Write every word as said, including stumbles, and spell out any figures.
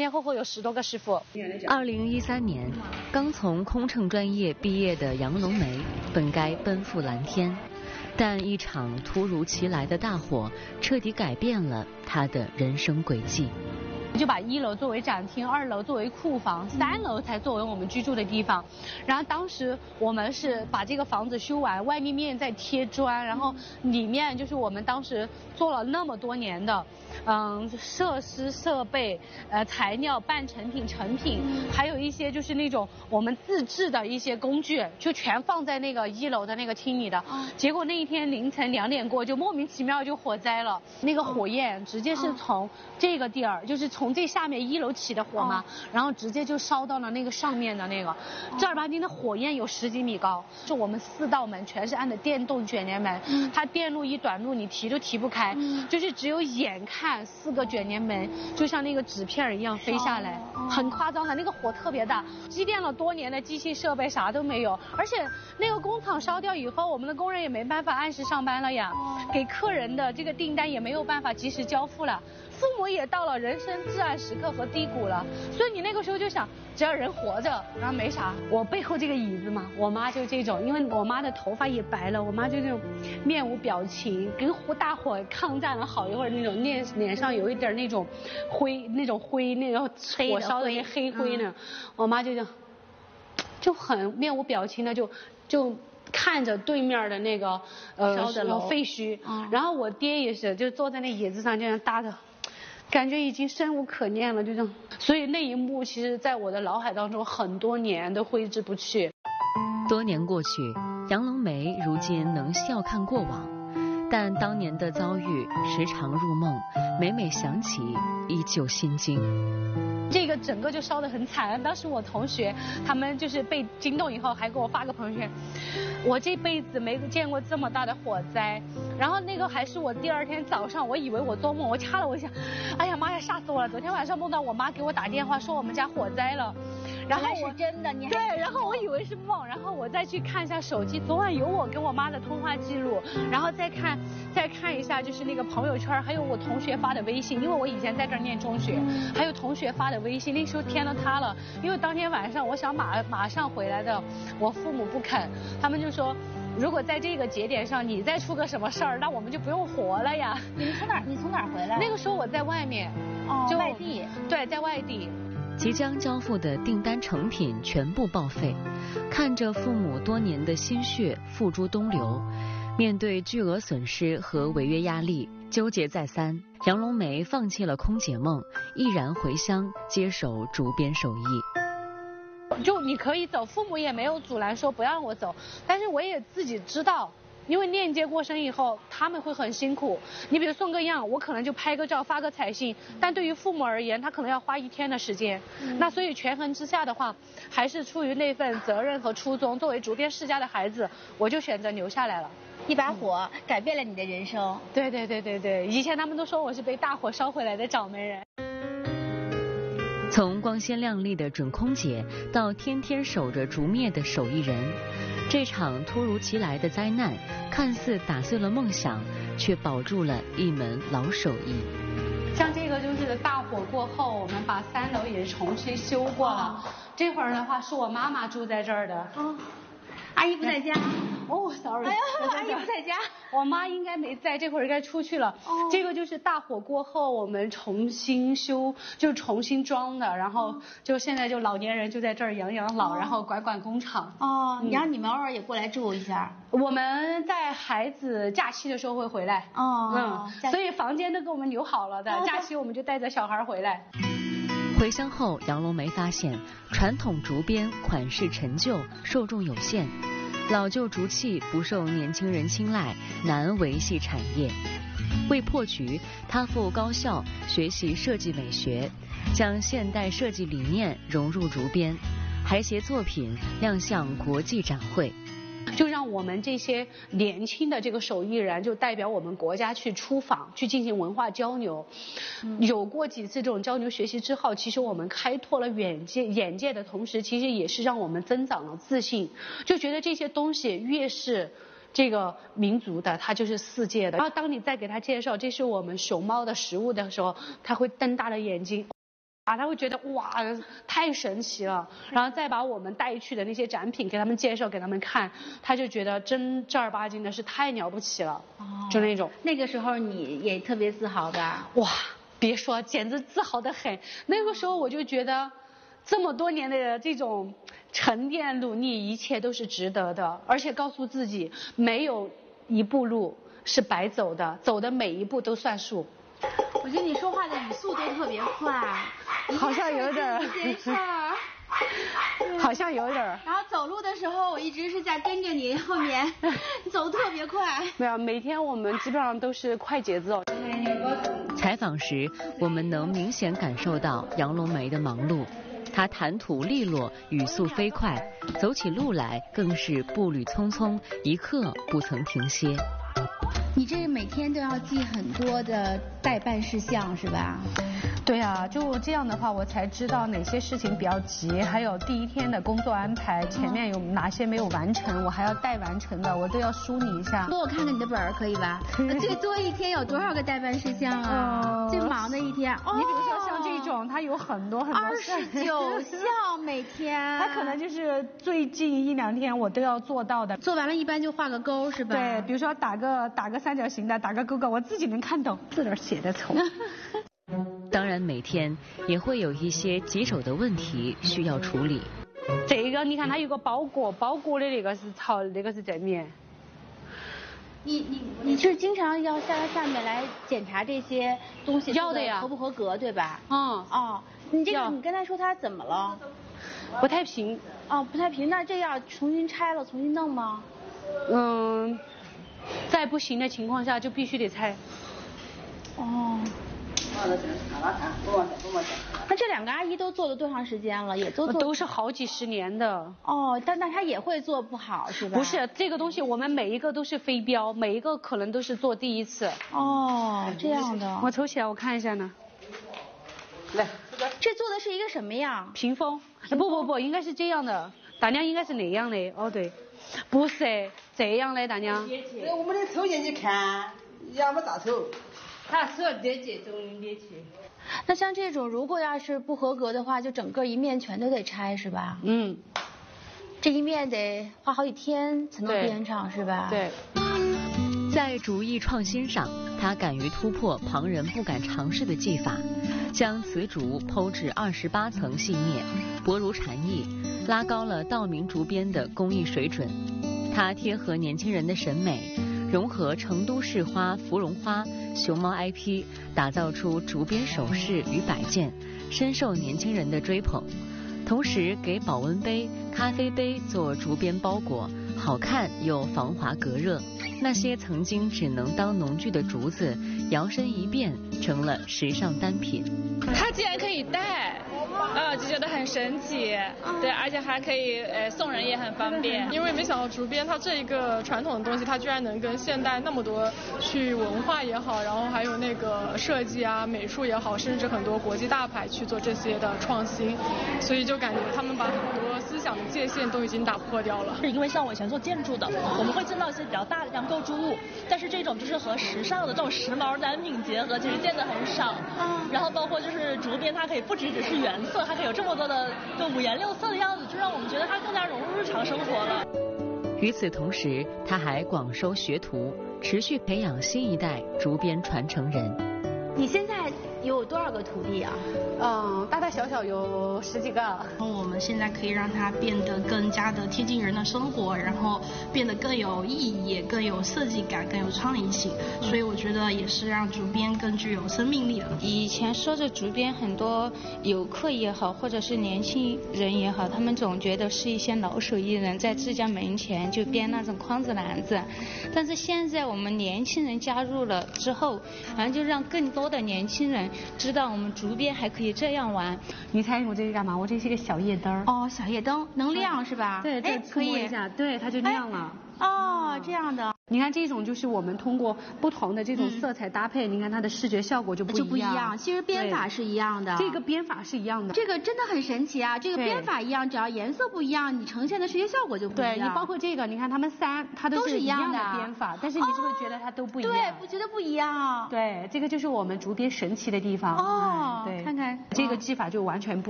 前后后有十多个师傅。 二零一三年，刚从空乘专业毕业的杨龙梅，本该奔赴蓝天，但一场突如其来的大火，彻底改变了她的人生轨迹。 就把一楼作为展厅，二楼作为库房，三楼才作为我们居住的地方。然后当时我们是把这个房子修完，外立面再贴砖，然后里面就是我们当时做了那么多年的，嗯，设施设备、呃材料、半成品、成品，还有一些就是那种我们自制的一些工具，就全放在那个一楼的那个厅里的。结果那一天凌晨两点过，就莫名其妙就火灾了，那个火焰直接是从这个地儿，就是从从这下面一楼起的火嘛，然后直接就烧到了那个上面的那个，正儿八经的火焰有十几米高。就我们四道门全是按的电动卷帘门，它电路一短路你提都提不开，就是只有眼看四个卷帘门就像那个纸片一样飞下来，很夸张的。那个火特别大，积淀了多年的机器设备啥都没有，而且那个工厂烧掉以后，我们的工人也没办法按时上班了呀，给客人的这个订单也没有办法及时交付了。父母也到了人生至暗时刻和低谷了，所以你那个时候就想，只要人活着，然后没啥。我背后这个椅子嘛，我妈就这种，因为我妈的头发也白了，我妈就这种面无表情，跟大火抗战了好一会儿那种，脸脸上有一点那种灰，那种灰，那种火烧的那黑灰呢，我妈就这样，就很面无表情的就就。看着对面的那个呃烧的楼废墟，然后我爹也是就坐在那椅子上这样搭着，感觉已经生无可恋了，就这样。所以那一幕其实在我的脑海当中很多年都挥之不去。 多年过去，杨龙梅如今能笑看过往，但当年的遭遇时常入梦，每每想起依旧心惊。 这个整个就烧得很惨，当时我同学他们就是被惊动以后还给我发个朋友圈，我这辈子没见过这么大的火灾。然后那个还是我第二天早上，我以为我做梦，我掐了我一下，哎呀妈呀，吓死我了！昨天晚上梦到我妈给我打电话说我们家火灾了，然后我是真的，你还对，然后我以为是梦，然后我再去看一下手机，昨晚有我跟我妈的通话记录，然后再看再看一下就是那个朋友圈，还有我同学发的微信，因为我以前在这儿念中学，还有同学发的微信，那时候天都塌了，因为当天晚上我想马马上回来的，我父母不肯，他们就说。如果在这个节点上你再出个什么事儿，那我们就不用活了呀。 你们从哪儿？你从哪儿回来？ 那个时候我在外面， 哦， 就外地。 对，在外地。 即将交付的订单成品全部报废，看着父母多年的心血付诸东流，面对巨额损失和违约压力，纠结再三，杨龙梅放弃了空姐梦，毅然回乡接手竹编手艺。 就你可以走，父母也没有阻拦说不让我走，但是我也自己知道，因为链接过身以后他们会很辛苦。你比如送个样，我可能就拍个照发个彩信，但对于父母而言他可能要花一天的时间、嗯、那所以权衡之下的话，还是出于那份责任和初衷，作为竹编世家的孩子，我就选择留下来了。 一把火、嗯、改变了你的人生。 对对对对对，以前他们都说我是被大火烧回来的掌门人。 从光鲜亮丽的准空姐到天天守着竹篾的手艺人，这场突如其来的灾难看似打碎了梦想，却保住了一门老手艺。 像这个就是大火过后，我们把三楼也重新修过了。这会儿的话是我妈妈住在这儿的。 哦，阿姨不在家。 哦 ，sorry。 哎呀，阿姨不在家。 我妈应该没在，这会儿应该出去了。哦。这个就是大火过后我们重新修，就重新装的，然后就现在就老年人就在这儿养养老，哦、然后管管工厂。 哦，嗯、然后你们偶尔也过来住一下。 我们在孩子假期的时候会回来。 哦。 嗯。所以房间都给我们留好了的，哦、假期我们就带着小孩回来。 回乡后，杨龙梅发现传统竹编款式陈旧，受众有限，老旧竹器不受年轻人青睐，难维系产业。为破局，她赴高校学习设计美学，将现代设计理念融入竹编，还携作品亮相国际展会。 就让我们这些年轻的这个手艺人就代表我们国家去出访，去进行文化交流。嗯、有过几次这种交流学习之后，其实我们开拓了眼界，眼界的同时，其实也是让我们增长了自信，就觉得这些东西越是这个民族的，它就是世界的。然后当你再给他介绍这是我们熊猫的食物的时候，他会瞪大了眼睛。 哇，他会觉得哇太神奇了，然后再把我们带去的那些展品给他们介绍给他们看，他就觉得真正儿八经的是太了不起了，哦，就那种。 那个时候你也特别自豪吧？ 哇，别说，简直自豪得很。那个时候我就觉得，这么多年的这种沉淀努力，一切都是值得的，而且告诉自己，没有一步路是白走的，走的每一步都算数。 我觉得你说话的语速都特别快， 好像有点儿， 一件事儿， 好像有点儿。 然后走路的时候，我一直是在跟着你后面，你走得特别快。 没有，每天我们基本上都是快节奏。 采访时，我们能明显感受到杨龙梅的忙碌。她谈吐利落，语速飞快，走起路来更是步履匆匆，一刻不曾停歇。 你这每天都要记很多的待办事项是吧？ 对啊，就这样的话，我才知道哪些事情比较急，还有第一天的工作安排，前面有哪些没有完成，我还要待完成的，我都要梳理一下。 给我看看你的本儿可以吧？最多一天有多少个待办事项啊？最忙的一天， 你比如说像这种，它有很多很多。 二十九项每天。 它可能就是最近一两天我都要做到的。 做完了，一般就画个勾是吧？ 对，比如说打个打个三角形的，打个勾勾，我自己能看懂，字儿写的丑。 当然，每天也会有一些棘手的问题需要处理。 这个你看，它有个包裹，包裹的那个是朝，那个是正面。 你你你是经常要下到下面来检查这些东西要的呀， 合不合格对吧？ 嗯哦，你这个你跟他说他怎么了？ 不太平。 哦，不太平，那这要重新拆了，重新弄吗？ 嗯，在不行的情况下就必须得拆。 哦。那这两个阿姨都做了多长时间了？也都做都是好几十年的。 哦，但那她也会做不好是吧？ 不是，这个东西我们每一个都是飞镖，每一个可能都是做第一次。 哦，这样的。 我抽起来我看一下呢。来， 这做的是一个什么样？ 屏风。不不不，应该是这样的。大娘应该是那样的。哦对，不是这样的大娘。 我们的抽进去看，要么咋抽？ 他是要叠这种叠起。 那像这种，如果要是不合格的话，就整个一面全都得拆是吧？ 嗯。 这一面得花好几天才能编上是吧？ 对。 在竹艺创新上，他敢于突破旁人不敢尝试的技法，将瓷竹剖至二十八层细面，薄如蝉翼，拉高了道明竹编的工艺水准。他贴合年轻人的审美，融合成都市花、芙蓉花、熊猫 I P， 打造出竹编首饰与摆件，深受年轻人的追捧。同时给保温杯、咖啡杯做竹编包裹，好看又防滑隔热。那些曾经只能当农具的竹子，摇身一变成了时尚单品。 它竟然可以戴，啊，就觉得很神奇。对，而且还可以呃送人也很方便。 因为没想到竹编它这一个传统的东西，它居然能跟现代那么多去文化也好，然后还有那个设计啊、美术也好，甚至很多国际大牌去做这些的创新，所以就感觉他们把很多思想的界限都已经打破掉了。 是因为像我以前做建筑的，我们会见到一些比较大的这样构筑物，但是这种就是和时尚的这种时髦单品结合，其实见得很少。然后包括就是竹编，它可以不只只是原色，它可以有这么多的就五颜六色的样子，就让我们觉得它更加融入日常生活了。 与此同时，他还广收学徒，持续培养新一代竹编传承人。 你现在有多少个徒弟啊？ 嗯，大大小小有十几个。 我们现在可以让它变得更加的贴近人的生活，然后变得更有意义，也更有设计感，更有创意性。所以我觉得也是让竹编更具有生命力了。 以前说着竹编，很多游客也好，或者是年轻人也好，他们总觉得是一些老手艺人在自家门前就编那种筐子篮子。但是现在我们年轻人加入了之后，然后就让更多的年轻人知道我们竹编还可以这样玩。 你猜我这是干嘛？我这是一个小夜灯。 哦，小夜灯能亮是吧？ 对， 哎，可以。 对，它就亮了。 哦，这样的。 你看这种就是我们通过不同的这种色彩搭配，嗯、你看它的视觉效果就不一样。 就不一样，其实编法是一样的。 这个编法是一样的。 这个真的很神奇啊！这个编法一样，只要颜色不一样，你呈现的视觉效果就不一样。 对，你包括这个，你看它们三，它都是一样的编法，但是你是不是觉得它都不一样？ 对，不觉得不一样。 对，这个就是我们竹编神奇的地方。 哦， 对， 看看这个技法就完全不一样。